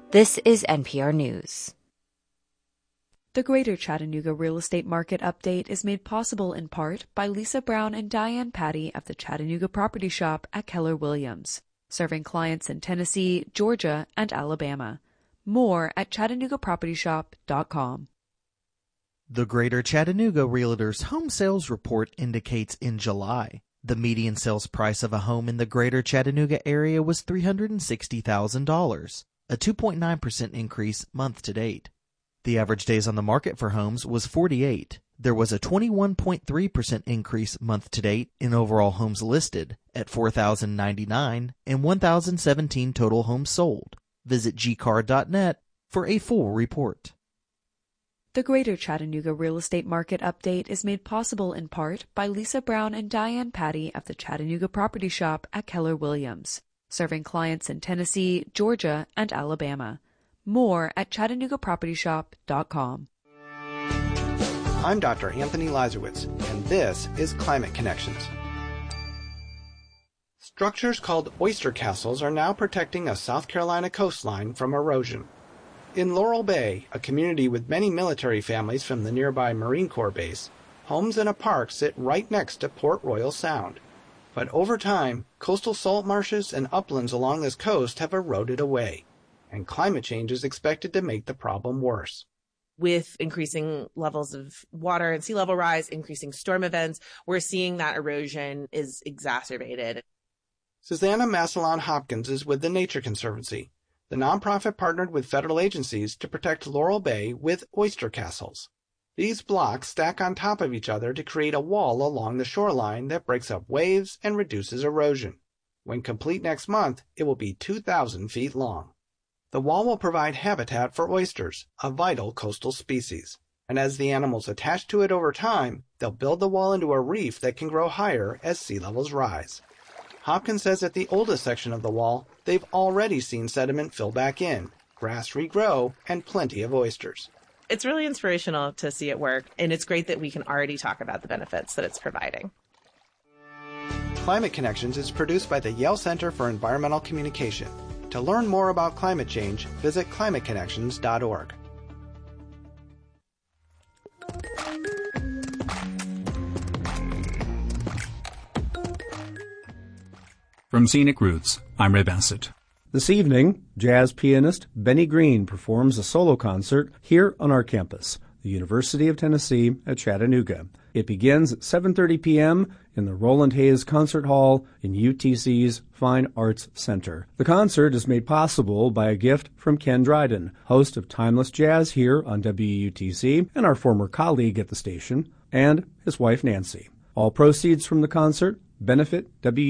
This is NPR News. The Greater Chattanooga Real Estate Market Update is made possible in part by Lisa Brown and Diane Patty of the Chattanooga Property Shop at Keller Williams, serving clients in Tennessee, Georgia, and Alabama. More at ChattanoogaPropertyShop.com. The Greater Chattanooga Realtors Home Sales Report indicates in July, the median sales price of a home in the Greater Chattanooga area was $360,000, a 2.9% increase month to date. The average days on the market for homes was 48. There was a 21.3% increase month to date in overall homes listed at 4,099 and 1,017 total homes sold. Visit gcar.net for a full report. The Greater Chattanooga Real Estate Market Update is made possible in part by Lisa Brown and Diane Patty of the Chattanooga Property Shop at Keller Williams, serving clients in Tennessee, Georgia, and Alabama. More at ChattanoogaPropertyShop.com. I'm Dr. Anthony Lazarowitz, and this is Climate Connections. Structures called oyster castles are now protecting a South Carolina coastline from erosion. In Laurel Bay, a community with many military families from the nearby Marine Corps base, homes and a park sit right next to Port Royal Sound. But over time, coastal salt marshes and uplands along this coast have eroded away, and climate change is expected to make the problem worse. With increasing levels of water and sea level rise, increasing storm events, we're seeing that erosion is exacerbated. Susanna Massillon Hopkins is with the Nature Conservancy. The nonprofit partnered with federal agencies to protect Laurel Bay with oyster castles. These blocks stack on top of each other to create a wall along the shoreline that breaks up waves and reduces erosion. When complete next month, it will be 2,000 feet long. The wall will provide habitat for oysters, a vital coastal species. And as the animals attach to it over time, they'll build the wall into a reef that can grow higher as sea levels rise. Hopkins says at the oldest section of the wall, they've already seen sediment fill back in, grass regrow, and plenty of oysters. It's really inspirational to see it work, and it's great that we can already talk about the benefits that it's providing. Climate Connections is produced by the Yale Center for Environmental Communication. To learn more about climate change, visit climateconnections.org. From Scenic Roots, I'm Ray Bassett. This evening, jazz pianist Benny Green performs a solo concert here on our campus, the University of Tennessee at Chattanooga. It begins at 7:30 p.m. in the Roland Hayes Concert Hall in UTC's Fine Arts Center. The concert is made possible by a gift from Ken Dryden, host of Timeless Jazz here on WUTC and our former colleague at the station, and his wife Nancy. All proceeds from the concert benefit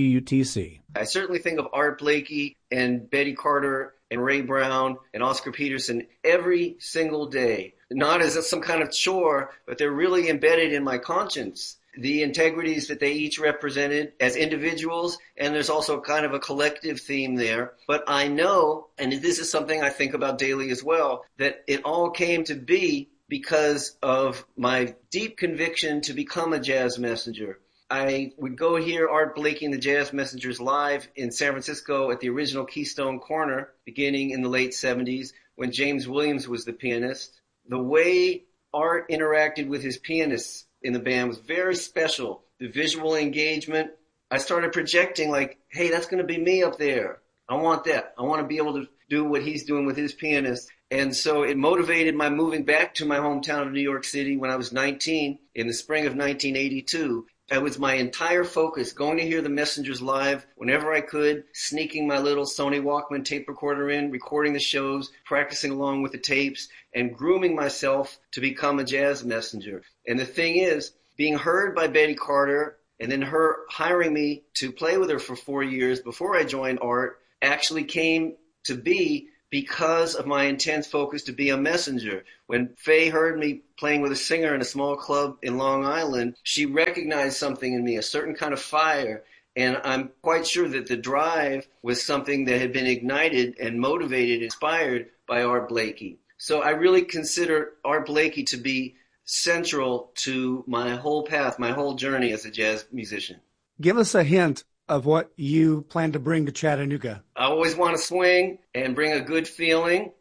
WUTC. I certainly think of Art Blakey and Betty Carter and Ray Brown and Oscar Peterson every single day. Not as some kind of chore, but they're really embedded in my conscience. The integrities that they each represented as individuals, and there's also kind of a collective theme there. But I know, and this is something I think about daily as well, that it all came to be because of my deep conviction to become a jazz messenger. I would go hear Art Blakey and the Jazz Messengers live in San Francisco at the original Keystone Corner, beginning in the late 70s, when James Williams was the pianist. The way Art interacted with his pianists in the band was very special. The visual engagement, I started projecting like, hey, that's going to be me up there. I want that. I want to be able to do what he's doing with his pianist. And so it motivated my moving back to my hometown of New York City when I was 19 in the spring of 1982. That was my entire focus, going to hear the Messengers live whenever I could, sneaking my little Sony Walkman tape recorder in, recording the shows, practicing along with the tapes, and grooming myself to become a jazz messenger. And the thing is, being heard by Betty Carter and then her hiring me to play with her for 4 years before I joined Art actually came to be because of my intense focus to be a messenger. When Faye heard me playing with a singer in a small club in Long Island, she recognized something in me, a certain kind of fire. And I'm quite sure that the drive was something that had been ignited and motivated, inspired by Art Blakey. So I really consider Art Blakey to be central to my whole path, my whole journey as a jazz musician. Give us a hint of what you plan to bring to Chattanooga. I always want to swing and bring a good feeling.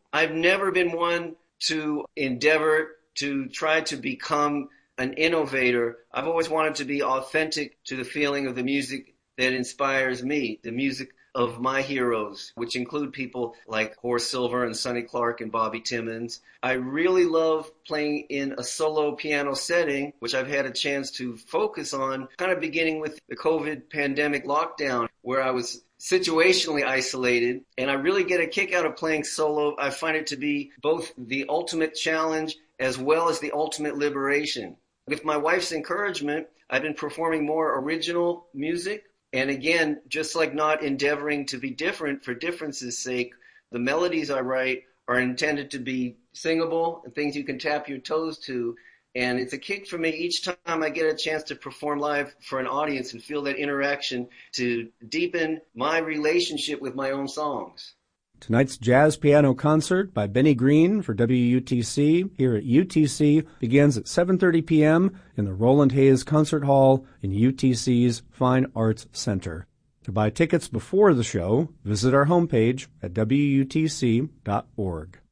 I've never been one to endeavor to try to become an innovator. I've always wanted to be authentic to the feeling of the music that inspires me, the music of my heroes, which include people like Horace Silver and Sonny Clark and Bobby Timmons. I really love playing in a solo piano setting, which I've had a chance to focus on, kind of beginning with the COVID pandemic lockdown, where I was situationally isolated, and I really get a kick out of playing solo. I find it to be both the ultimate challenge as well as the ultimate liberation. With my wife's encouragement, I've been performing more original music. And again, just like not endeavoring to be different for difference's sake, the melodies I write are intended to be singable and things you can tap your toes to. And it's a kick for me each time I get a chance to perform live for an audience and feel that interaction to deepen my relationship with my own songs. Tonight's jazz piano concert by Benny Green for WUTC here at UTC begins at 7:30 p.m. in the Roland Hayes Concert Hall in UTC's Fine Arts Center. To buy tickets before the show, visit our homepage at WUTC.org.